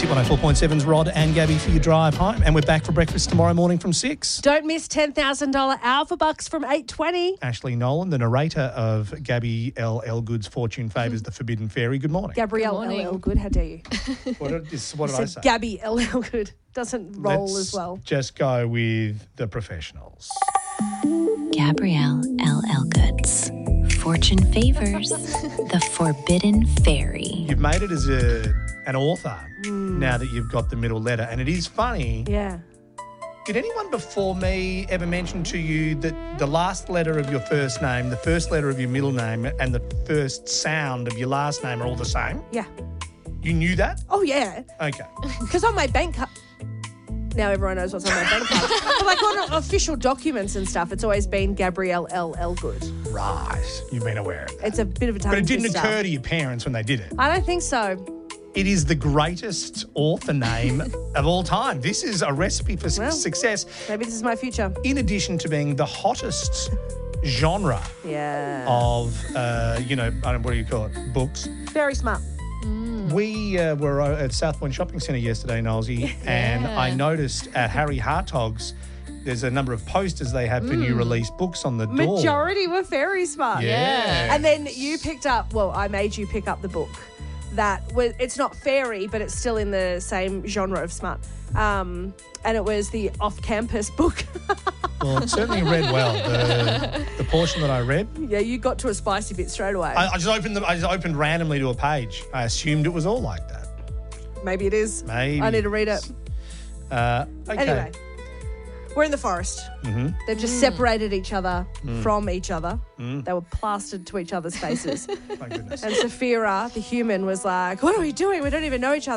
Hit 104.7's Rod and Gabby for your drive home. And we're back for breakfast tomorrow morning from 6. Don't miss $10,000 Alpha Bucks from 8:20. Ashley Nolan, the narrator of Gabby L. Elgood's Fortune Favours the Forbidden Fairy. Good morning. Gabrielle Good morning. L. Good, how dare you? What did I say? Gabby L. Good doesn't roll Let's as well. just go with the professionals. Gabrielle L. Elgood's Fortune Favors the Forbidden Fairy. You've made it as an author now that you've got the middle letter. And it is funny. Yeah. Did anyone before me ever mention to you that the last letter of your first name, the first letter of your middle name, and the first sound of your last name are all the same? Yeah. You knew that? Oh, yeah. Okay. Because on my bank card... Now everyone knows what's on my bank card. But like on official documents and stuff, it's always been Gabrielle L. Elgood. Right. You've been aware of that. It's a bit of a tongue But it didn't twister. occur to your parents when they did it. I don't think so. It is the greatest author name of all time. This is a recipe for Well. success. Maybe this is my future. In addition to being the hottest genre Yeah. of, I don't know, what do you call it? Books. Very smart. We were at South Point Shopping Centre yesterday, Nosey, and I noticed at Harry Hartog's, there's a number of posters they have for new release books on the door. Majority were very smart. Yeah. And then you picked up, well, I made you pick up the book that was, it's not fairy, but it's still in the same genre of smart. And it was the off-campus book. Well, it certainly read well. The portion that I read, Yeah, you got to a spicy bit straight away. I just opened randomly to a page. I assumed it was all like that. Maybe it is. Maybe. I need to read it. Okay. Anyway, we're in the forest. Mm-hmm. They've just separated each other from each other. They were plastered to each other's faces. Thank goodness. And Saphira, the human, was like, what are we doing? We don't even know each other.